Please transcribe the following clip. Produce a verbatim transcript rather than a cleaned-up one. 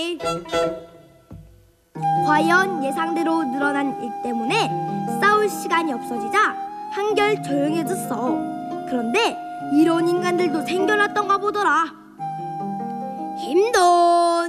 과연 예상대로 늘어난 일 때문에 싸울 시간이 없어지자 한결 조용해졌어. 그런데 이런 인간들도 생겨났던가 보더라. 힘도